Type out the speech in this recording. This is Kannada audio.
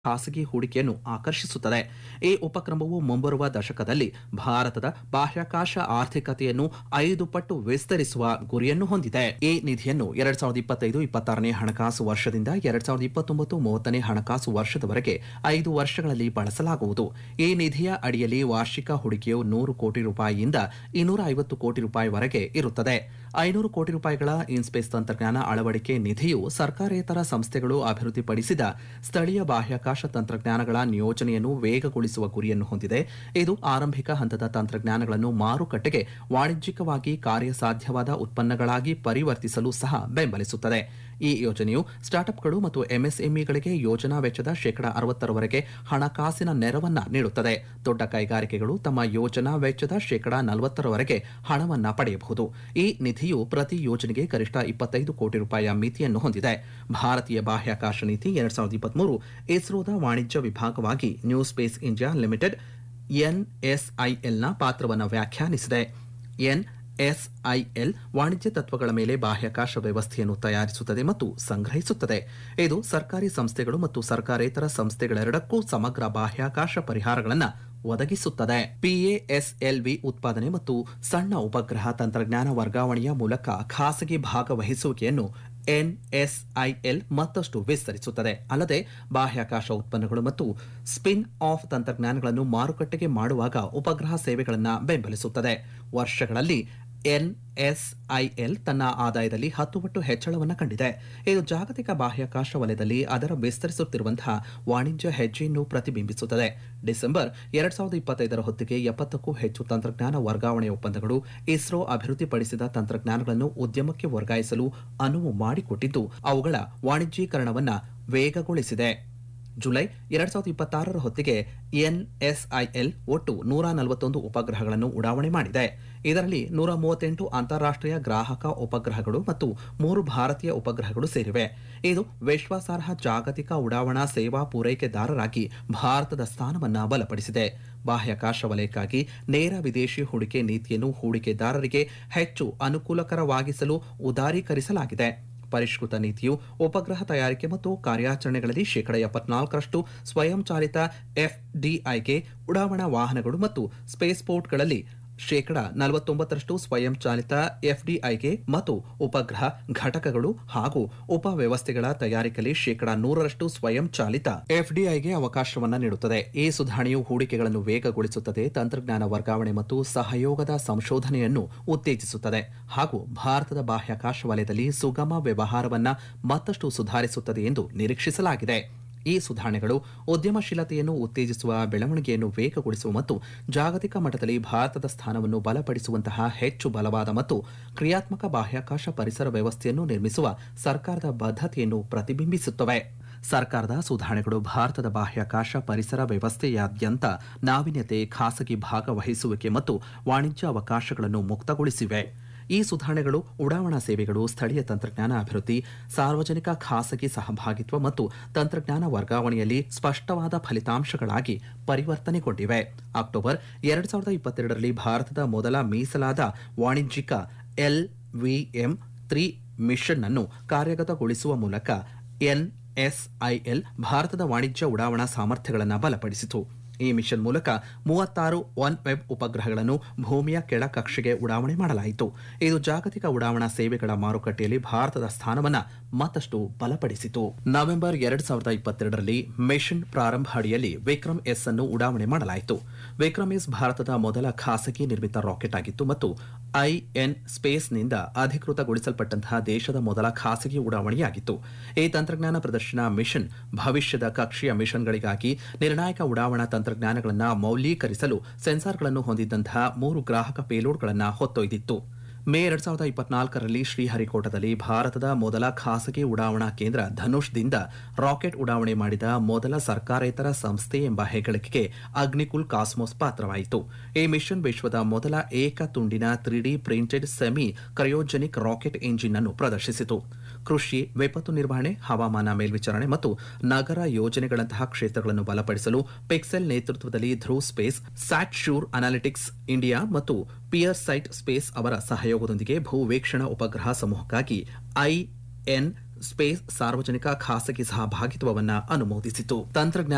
ಖಾಸಗಿ ಹೂಡಿಕೆಯನ್ನು ಆಕರ್ಷಿಸುತ್ತದೆ. ಈ ಉಪಕ್ರಮವು ಮುಂಬರುವ ದಶಕದಲ್ಲಿ ಭಾರತದ ಬಾಹ್ಯಾಕಾಶ ಆರ್ಥಿಕತೆಯನ್ನು 5 ಪಟ್ಟು ವಿಸ್ತರಿಸುವ ಗುರಿಯನ್ನು ಹೊಂದಿದೆ. ಈ ನಿಧಿಯನ್ನು 2025-26ನೇ ಹಣಕಾಸು ವರ್ಷದಿಂದ 2029-30ನೇ ಹಣಕಾಸು ವರ್ಷದವರೆಗೆ 5 ವರ್ಷಗಳಲ್ಲಿ ಬಳಸಲಾಗುವುದು. ಈ ನಿಧಿಯ ಅಡಿಯಲ್ಲಿ ವಾರ್ಷಿಕ ಹೂಡಿಕೆಯು 100 ಕೋಟಿ ರೂಪಾಯಿಯಿಂದ 250 ಕೋಟಿ ರೂಪಾಯಿವರೆಗೆ ಇರುತ್ತದೆ. 500 ಕೋಟಿ ರೂಪಾಯಿಗಳ ಇನ್ಸ್ಪೇಸ್ ತಂತ್ರಜ್ಞಾನ ಅಳವಡಿಕೆ ನಿಧಿಯು ಸರ್ಕಾರೇತರ ಸಂಸ್ಥೆಗಳು ಅಭಿವೃದ್ಧಿಪಡಿಸಿದ ಸ್ಥಳೀಯ ಬಾಹ್ಯಾಕಾಶ ತಂತ್ರಜ್ಞಾನಗಳ ನಿಯೋಜನೆಯನ್ನು ವೇಗಗೊಳಿಸುವ ಗುರಿಯನ್ನು ಹೊಂದಿದೆ. ಇದು ಆರಂಭಿಕ ಹಂತದ ತಂತ್ರಜ್ಞಾನಗಳನ್ನು ಮಾರುಕಟ್ಟೆಗೆ ವಾಣಿಜ್ಯಿಕವಾಗಿ ಕಾರ್ಯಸಾಧ್ಯವಾದ ಉತ್ಪನ್ನಗಳಾಗಿ ಪರಿವರ್ತಿಸಲು ಸಹ ಬೆಂಬಲಿಸುತ್ತದೆ. ಈ ಯೋಜನೆಯು ಸ್ಟಾರ್ಟ್ಅಪ್ಗಳು ಮತ್ತು ಎಂಎಸ್ಎಂಇಗಳಿಗೆ ಯೋಜನಾ ವೆಚ್ಚದ 60% ಹಣಕಾಸಿನ ನೆರವನ್ನ ನೀಡುತ್ತದೆ. ದೊಡ್ಡ ಕೈಗಾರಿಕೆಗಳು ತಮ್ಮ ಯೋಜನಾ ವೆಚ್ಚದ 40% ಹಣವನ್ನ ಪಡೆಯಬಹುದು. ಈ ನಿಧಿಯು ಪ್ರತಿ ಯೋಜನೆಗೆ ಗರಿಷ್ಠ 25 ಕೋಟಿ ರೂಪಾಯಿಯ ಮಿತಿಯನ್ನು ಹೊಂದಿದೆ. ಭಾರತೀಯ ಬಾಹ್ಯಾಕಾಶ ನೀತಿ 2023 ಇಸ್ರೋದ ವಾಣಿಜ್ಯ ವಿಭಾಗವಾಗಿ ನ್ಯೂ ಸ್ಪೇಸ್ ಇಂಡಿಯಾ ಲಿಮಿಟೆಡ್ ಎನ್ಎಸ್ಐಎಲ್ನ ಪಾತ್ರವನ್ನು ವ್ಯಾಖ್ಯಾನಿಸಿದೆ. ಎನ್ಎಸ್ಐಎಲ್ ವಾಣಿಜ್ಯ ತತ್ವಗಳ ಮೇಲೆ ಬಾಹ್ಯಾಕಾಶ ವ್ಯವಸ್ಥೆಯನ್ನು ತಯಾರಿಸುತ್ತದೆ ಮತ್ತು ಸಂಗ್ರಹಿಸುತ್ತದೆ. ಇದು ಸರ್ಕಾರಿ ಸಂಸ್ಥೆಗಳು ಮತ್ತು ಸರ್ಕಾರೇತರ ಸಂಸ್ಥೆಗಳೆರಡಕ್ಕೂ ಸಮಗ್ರ ಬಾಹ್ಯಾಕಾಶ ಪರಿಹಾರಗಳನ್ನು ಒದಗಿಸುತ್ತದೆ. ಪಿಎಎಸ್ಎಲ್ವಿ ಉತ್ಪಾದನೆ ಮತ್ತು ಸಣ್ಣ ಉಪಗ್ರಹ ತಂತ್ರಜ್ಞಾನ ವರ್ಗಾವಣೆಯ ಮೂಲಕ ಖಾಸಗಿ ಭಾಗವಹಿಸುವಿಕೆಯನ್ನು ಎನ್ಎಸ್ಐಎಲ್ ಮತ್ತಷ್ಟು ವಿಸ್ತರಿಸುತ್ತದೆ. ಅಲ್ಲದೆ ಬಾಹ್ಯಾಕಾಶ ಉತ್ಪನ್ನಗಳು ಮತ್ತು ಸ್ಪಿನ್ ಆಫ್ ತಂತ್ರಜ್ಞಾನಗಳನ್ನು ಮಾರುಕಟ್ಟೆಗೆ ಮಾಡುವಾಗ ಉಪಗ್ರಹ ಸೇವೆಗಳನ್ನು ಬೆಂಬಲಿಸುತ್ತದೆ. ವರ್ಷಗಳಲ್ಲಿ ಎನ್ಎಸ್ಐಎಲ್ ತನ್ನ ಆದಾಯದಲ್ಲಿ 10 ಪಟ್ಟು ಹೆಚ್ಚಳವನ್ನು ಕಂಡಿದೆ. ಇದು ಜಾಗತಿಕ ಬಾಹ್ಯಾಕಾಶ ವಲಯದಲ್ಲಿ ಅದರ ವಿಸ್ತರಿಸುತ್ತಿರುವಂತಹ ವಾಣಿಜ್ಯ ಹೆಜ್ಜೆಯನ್ನು ಪ್ರತಿಬಿಂಬಿಸುತ್ತದೆ. ಡಿಸೆಂಬರ್ 2025 ಹೊತ್ತಿಗೆ 70ಕ್ಕೂ ಹೆಚ್ಚು ತಂತ್ರಜ್ಞಾನ ವರ್ಗಾವಣೆ ಒಪ್ಪಂದಗಳು ಇಸ್ರೋ ಅಭಿವೃದ್ಧಿಪಡಿಸಿದ ತಂತ್ರಜ್ಞಾನಗಳನ್ನು ಉದ್ಯಮಕ್ಕೆ ವರ್ಗಾಯಿಸಲು ಅನುವು ಮಾಡಿಕೊಟ್ಟಿದ್ದು ಅವುಗಳ ವಾಣಿಜ್ಯೀಕರಣವನ್ನು ವೇಗಗೊಳಿಸಿದೆ. ಜುಲೈ 2026 ಹೊತ್ತಿಗೆ ಎನ್ಎಸ್ಐಎಲ್ ಒಟ್ಟು 141 ಉಪಗ್ರಹಗಳನ್ನು ಉಡಾವಣೆ ಮಾಡಿದೆ. ಇದರಲ್ಲಿ 138 ಅಂತಾರಾಷ್ಟ್ರೀಯ ಗ್ರಾಹಕ ಉಪಗ್ರಹಗಳು ಮತ್ತು 3 ಭಾರತೀಯ ಉಪಗ್ರಹಗಳು ಸೇರಿವೆ. ಇದು ವಿಶ್ವಾಸಾರ್ಹ ಜಾಗತಿಕ ಉಡಾವಣಾ ಸೇವಾ ಪೂರೈಕೆದಾರರಾಗಿ ಭಾರತದ ಸ್ಥಾನವನ್ನು ಬಲಪಡಿಸಿದೆ. ಬಾಹ್ಯಾಕಾಶ ವಲಯಕ್ಕಾಗಿ ನೇರ ವಿದೇಶಿ ಹೂಡಿಕೆ ನೀತಿಯನ್ನು ಹೂಡಿಕೆದಾರರಿಗೆ ಹೆಚ್ಚು ಅನುಕೂಲಕರವಾಗಿಸಲು ಉದಾರೀಕರಿಸಲಾಗಿದೆ. ಪರಿಷ್ಕೃತ ನೀತಿಯು ಉಪಗ್ರಹ ತಯಾರಿಕೆ ಮತ್ತು ಕಾರ್ಯಾಚರಣೆಗಳಲ್ಲಿ 74% ಸ್ವಯಂಚಾಲಿತ ಎಫ್ಡಿಐಗೆ, ಉಡಾವಣಾ ವಾಹನಗಳು ಮತ್ತು ಸ್ಪೇಸ್ಪೋರ್ಟ್ಗಳಲ್ಲಿ 49% ಸ್ವಯಂಚಾಲಿತ ಎಫ್ಡಿಐಗೆ ಮತ್ತು ಉಪಗ್ರಹ ಘಟಕಗಳು ಹಾಗೂ ಉಪವ್ಯವಸ್ಥೆಗಳ ತಯಾರಿಕೆಯಲ್ಲಿ 100% ಸ್ವಯಂಚಾಲಿತ ಎಫ್ಡಿಐಗೆ ಅವಕಾಶವನ್ನು ನೀಡುತ್ತದೆ. ಈ ಸುಧಾರಣೆಯು ಹೂಡಿಕೆಗಳನ್ನು ವೇಗಗೊಳಿಸುತ್ತದೆ, ತಂತ್ರಜ್ಞಾನ ವರ್ಗಾವಣೆ ಮತ್ತು ಸಹಯೋಗದ ಸಂಶೋಧನೆಯನ್ನು ಉತ್ತೇಜಿಸುತ್ತದೆ ಹಾಗೂ ಭಾರತದ ಬಾಹ್ಯಾಕಾಶ ವಲಯದಲ್ಲಿ ಸುಗಮ ವ್ಯವಹಾರವನ್ನು ಮತ್ತಷ್ಟು ಸುಧಾರಿಸುತ್ತದೆ ಎಂದು ನಿರೀಕ್ಷಿಸಲಾಗಿದೆ. ಈ ಸುಧಾರಣೆಗಳು ಉದ್ಯಮಶೀಲತೆಯನ್ನು ಉತ್ತೇಜಿಸುವ, ಬೆಳವಣಿಗೆಯನ್ನು ವೇಗಗೊಳಿಸುವ ಮತ್ತು ಜಾಗತಿಕ ಮಟ್ಟದಲ್ಲಿ ಭಾರತದ ಸ್ಥಾನವನ್ನು ಬಲಪಡಿಸುವಂತಹ ಹೆಚ್ಚು ಬಲವಾದ ಮತ್ತು ಕ್ರಿಯಾತ್ಮಕ ಬಾಹ್ಯಾಕಾಶ ಪರಿಸರ ವ್ಯವಸ್ಥೆಯನ್ನು ನಿರ್ಮಿಸುವ ಸರ್ಕಾರದ ಬದ್ಧತೆಯನ್ನು ಪ್ರತಿಬಿಂಬಿಸುತ್ತವೆ. ಸರ್ಕಾರದ ಸುಧಾರಣೆಗಳು ಭಾರತದ ಬಾಹ್ಯಾಕಾಶ ಪರಿಸರ ವ್ಯವಸ್ಥೆಯಾದ್ಯಂತ ನಾವೀನ್ಯತೆ, ಖಾಸಗಿ ಭಾಗವಹಿಸುವಿಕೆ ಮತ್ತು ವಾಣಿಜ್ಯ ಅವಕಾಶಗಳನ್ನು ಮುಕ್ತಗೊಳಿಸಿವೆ. ಈ ಸುಧಾರಣೆಗಳು ಉಡಾವಣಾ ಸೇವೆಗಳು, ಸ್ಥಳೀಯ ತಂತ್ರಜ್ಞಾನ ಅಭಿವೃದ್ಧಿ, ಸಾರ್ವಜನಿಕ ಖಾಸಗಿ ಸಹಭಾಗಿತ್ವ ಮತ್ತು ತಂತ್ರಜ್ಞಾನ ವರ್ಗಾವಣೆಯಲ್ಲಿ ಸ್ಪಷ್ಟವಾದ ಫಲಿತಾಂಶಗಳಾಗಿ ಪರಿವರ್ತನೆಗೊಂಡಿವೆ. ಅಕ್ಟೋಬರ್ 2022ರಲ್ಲಿ ಭಾರತದ ಮೊದಲ ಮೀಸಲಾದ ವಾಣಿಜ್ಯಿಕ LVM-3 ಮಿಷನ್ ಅನ್ನು ಕಾರ್ಯಗತಗೊಳಿಸುವ ಮೂಲಕ ಎನ್ಎಸ್ಐಎಲ್ ಭಾರತದ ವಾಣಿಜ್ಯ ಉಡಾವಣಾ ಸಾಮರ್ಥ್ಯಗಳನ್ನು ಬಲಪಡಿಸಿತು. ಈ ಮಿಷನ್ ಮೂಲಕ 36 ಒನ್ವೆಬ್ ಉಪಗ್ರಹಗಳನ್ನು ಭೂಮಿಯ ಕೆಳ ಕಕ್ಷೆಗೆ ಉಡಾವಣೆ ಮಾಡಲಾಯಿತು. ಇದು ಜಾಗತಿಕ ಉಡಾವಣಾ ಸೇವೆಗಳ ಮಾರುಕಟ್ಟೆಯಲ್ಲಿ ಭಾರತದ ಸ್ಥಾನವನ್ನು ಮತ್ತಷ್ಟು ಬಲಪಡಿಸಿತು. ನವೆಂಬರ್ 2022ರಲ್ಲಿ ಮಿಷನ್ ಪ್ರಾರಂಭ ಅಡಿಯಲ್ಲಿ ವಿಕ್ರಮ್ ಎಸ್ ಅನ್ನು ಉಡಾವಣೆ ಮಾಡಲಾಯಿತು. ವಿಕ್ರಮ್ ಎಸ್ ಭಾರತದ ಮೊದಲ ಖಾಸಗಿ ನಿರ್ಮಿತ ರಾಕೆಟ್ ಆಗಿತ್ತು ಮತ್ತು ಐಎನ್ ಸ್ಪೇಸ್ನಿಂದ ಅಧಿಕೃತಗೊಳಿಸಲ್ಪಟ್ಟಂತಹ ದೇಶದ ಮೊದಲ ಖಾಸಗಿ ಉಡಾವಣೆಯಾಗಿತ್ತು. ಈ ತಂತ್ರಜ್ಞಾನ ಪ್ರದರ್ಶನ ಮಿಷನ್ ಭವಿಷ್ಯದ ಕಕ್ಷೆಯ ಮಿಷನ್ಗಳಿಗಾಗಿ ನಿರ್ಣಾಯಕ ಉಡಾವಣಾ ತಂತ್ರಜ್ಞಾನಗಳನ್ನು ಮೌಲ್ಯೀಕರಿಸಲು ಸೆನ್ಸಾರ್ಗಳನ್ನು ಹೊಂದಿದ್ದಂತಹ 3 ಗ್ರಾಹಕ ಪೇಲೋಡ್ಗಳನ್ನು ಹೊತ್ತೊಯ್ದಿತ್ತು. ಮೇ 2024ರಲ್ಲಿ ಶ್ರೀಹರಿಕೋಟದಲ್ಲಿ ಭಾರತದ ಮೊದಲ ಖಾಸಗಿ ಉಡಾವಣಾ ಕೇಂದ್ರ ಧನುಷ್ದಿಂದ ರಾಕೆಟ್ ಉಡಾವಣೆ ಮಾಡಿದ ಮೊದಲ ಸರ್ಕಾರೇತರ ಸಂಸ್ಥೆ ಎಂಬ ಹೆಗ್ಗಳಿಕೆಗೆ ಅಗ್ನಿಕುಲ್ ಕಾಸ್ಮೋಸ್ ಪಾತ್ರವಾಯಿತು. ಈ ಮಿಷನ್ ವಿಶ್ವದ ಮೊದಲ ಏಕ ತುಂಡಿನ 3D printed semi cryogenic rocket engine ಅನ್ನು ಪ್ರದರ್ಶಿಸಿತು. ಕೃಷಿ, ವಿಪತ್ತು ನಿರ್ವಹಣೆ, ಹವಾಮಾನ ಮೇಲ್ವಿಚಾರಣೆ ಮತ್ತು ನಗರ ಯೋಜನೆಗಳಂತಹ ಕ್ಷೇತ್ರಗಳನ್ನು ಬಲಪಡಿಸಲು ಪಿಕ್ಸೆಲ್ ನೇತೃತ್ವದಲ್ಲಿ ಧ್ರುವ್ ಸ್ಪೇಸ್, ಸ್ಯಾಟ್ಶೂರ್ ಅನಾಲಿಟಿಕ್ಸ್ ಇಂಡಿಯಾ ಮತ್ತು ಪಿಯರ್ಸೈಟ್ ಸ್ಪೇಸ್ ಅವರ ಸಹಯೋಗದೊಂದಿಗೆ ಭೂವೀಕ್ಷಣಾ ಉಪಗ್ರಹ ಸಮೂಹಕ್ಕಾಗಿ ಐಎನ್ ಸ್ಪೇಸ್ ಸಾರ್ವಜನಿಕ ಖಾಸಗಿ ಸಹಭಾಗಿತ್ವವನ್ನು ಅನುಮೋದಿಸಿತು. ತಂತ್ರಜ್ಞಾನ